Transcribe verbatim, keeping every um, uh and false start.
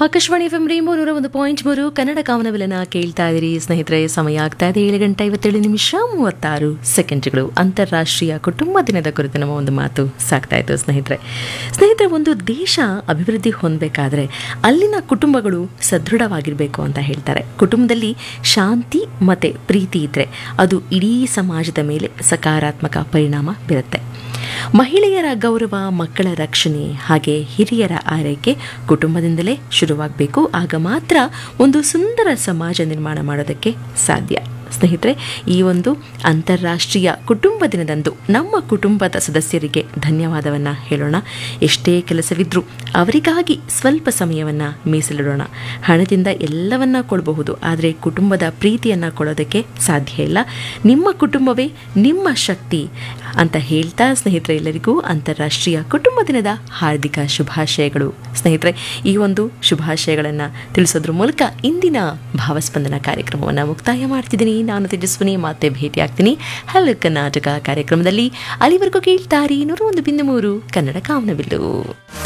Akashvani F M rainbow ನೂರ ಒಂದು point ಮೂರು ಕನ್ನಡ ಕಾಮನಬಿಲನ ಕೇಳ್ತಾ ಇದ್ದೀರಿ ಸ್ನೇಹಿತರೆ. ಸಮಯ ಆಗ್ತಾ ಇದೆ ಏಳು ಗಂಟೆ ಐವತ್ತೇಳು ನಿಮಿಷ ಮೂವತ್ತಾರು ಸೆಕೆಂಡ್ಗಳು. ಅಂತಾರಾಷ್ಟ್ರೀಯ ಕುಟುಂಬ ದಿನದ ಕುರಿತು ನಮ್ಮ ಒಂದು ಮಾತು ಸಾಕ್ತಾ ಇತ್ತು ಸ್ನೇಹಿತರೆ. ಸ್ನೇಹಿತರೆ, ಒಂದು ದೇಶ ಅಭಿವೃದ್ಧಿ ಹೊಂದಬೇಕಾದ್ರೆ ಅಲ್ಲಿನ ಕುಟುಂಬಗಳು ಸದೃಢವಾಗಿರಬೇಕು ಅಂತ ಹೇಳ್ತಾರೆ. ಕುಟುಂಬದಲ್ಲಿ ಶಾಂತಿ ಮತ್ತು ಪ್ರೀತಿ ಇದ್ದರೆ ಅದು ಇಡೀ ಸಮಾಜದ ಮೇಲೆ ಸಕಾರಾತ್ಮಕ ಪರಿಣಾಮ ಬೀರುತ್ತೆ. ಮಹಿಳೆಯರ ಗೌರವ, ಮಕ್ಕಳ ರಕ್ಷಣೆ ಹಾಗೆ ಹಿರಿಯರ ಆರೈಕೆ ಕುಟುಂಬದಿಂದಲೇ ಶುರುವಾಗಬೇಕು. ಆಗ ಮಾತ್ರ ಒಂದು ಸುಂದರ ಸಮಾಜ ನಿರ್ಮಾಣ ಮಾಡೋದಕ್ಕೆ ಸಾಧ್ಯ. ಸ್ನೇಹಿತರೆ, ಈ ಒಂದು ಅಂತಾರಾಷ್ಟ್ರೀಯ ಕುಟುಂಬ ದಿನದಂದು ನಮ್ಮ ಕುಟುಂಬದ ಸದಸ್ಯರಿಗೆ ಧನ್ಯವಾದವನ್ನು ಹೇಳೋಣ. ಎಷ್ಟೇ ಕೆಲಸವಿದ್ರೂ ಅವರಿಗಾಗಿ ಸ್ವಲ್ಪ ಸಮಯವನ್ನು ಮೀಸಲಿಡೋಣ. ಹಣದಿಂದ ಎಲ್ಲವನ್ನ ಕೊಡಬಹುದು, ಆದರೆ ಕುಟುಂಬದ ಪ್ರೀತಿಯನ್ನು ಕೊಡೋದಕ್ಕೆ ಸಾಧ್ಯ ಇಲ್ಲ. ನಿಮ್ಮ ಕುಟುಂಬವೇ ನಿಮ್ಮ ಶಕ್ತಿ ಅಂತ ಹೇಳ್ತಾ ಸ್ನೇಹಿತರೆ, ಎಲ್ಲರಿಗೂ ಅಂತಾರಾಷ್ಟ್ರೀಯ ಕುಟುಂಬ ದಿನದ ಹಾರ್ದಿಕ ಶುಭಾಶಯಗಳು. ಸ್ನೇಹಿತರೆ, ಈ ಒಂದು ಶುಭಾಶಯಗಳನ್ನು ತಿಳಿಸೋದ್ರ ಮೂಲಕ ಇಂದಿನ ಭಾವಸ್ಪಂದನ ಕಾರ್ಯಕ್ರಮವನ್ನು ಮುಕ್ತಾಯ ಮಾಡ್ತಿದ್ದೀನಿ. ನಾನು ತೇಜಸ್ವಿನಿ, ಮತ್ತೆ ಭೇಟಿ ಆಗ್ತೀನಿ ಹಲೋ ಕರ್ನಾಟಕ ಕಾರ್ಯಕ್ರಮದಲ್ಲಿ. ಅಲ್ಲಿವರೆಗೂ ಕೇಳ್ತಾರಿ ನೂರ ಒಂದು ಬಿಂದು ಮೂರು ಕನ್ನಡ ಕಾಮನಬಿಲ್ಲು.